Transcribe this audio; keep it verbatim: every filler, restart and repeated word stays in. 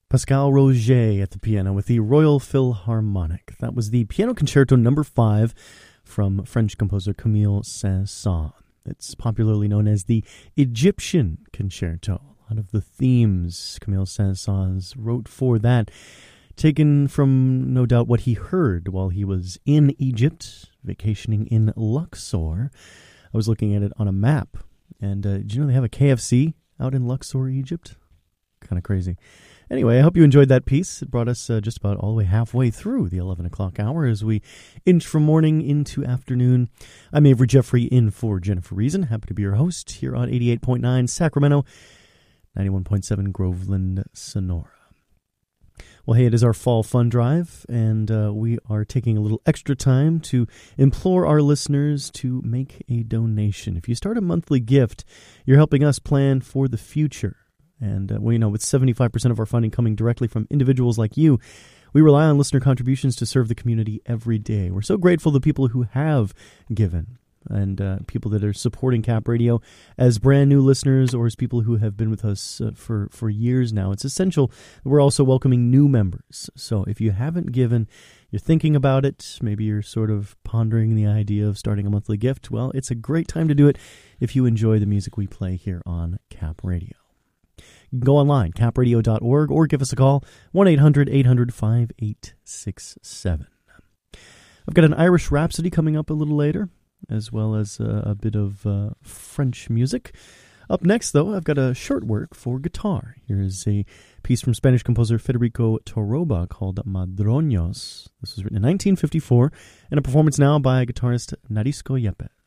Pascal Roger at the piano with the Royal Philharmonic. That was the Piano Concerto number five from French composer Camille Saint-Saëns. It's popularly known as the Egyptian Concerto. A lot of the themes Camille Saint-Saëns wrote for that, taken from, no doubt, what he heard while he was in Egypt, vacationing in Luxor. I was looking at it on a map, and uh, did you know they have a K F C out in Luxor, Egypt? Kind of crazy. Anyway, I hope you enjoyed that piece. It brought us uh, just about all the way halfway through the eleven o'clock hour as we inch from morning into afternoon. I'm Avery Jeffrey in for Jennifer Reason. Happy to be your host here on eighty-eight point nine Sacramento, ninety-one point seven Groveland, Sonora. Well, hey, it is our Fall Fund Drive, and uh, we are taking a little extra time to implore our listeners to make a donation. If you start a monthly gift, you're helping us plan for the future. And, uh, well, you know, with seventy-five percent of our funding coming directly from individuals like you, we rely on listener contributions to serve the community every day. We're so grateful to people who have given and uh, people that are supporting Cap Radio as brand new listeners or as people who have been with us uh, for, for years now. It's essential that we're also welcoming new members. So if you haven't given, you're thinking about it, maybe you're sort of pondering the idea of starting a monthly gift, well, it's a great time to do it if you enjoy the music we play here on Cap Radio. You can go online, cap radio dot org, or give us a call, one eight hundred eight hundred five eight six seven. I've got an Irish Rhapsody coming up a little later, as well as uh, a bit of uh, French music. Up next, though, I've got a short work for guitar. Here is a piece from Spanish composer Federico Toroba called Madroños. This was written in nineteen fifty-four, and a performance now by guitarist Narisco Yepes.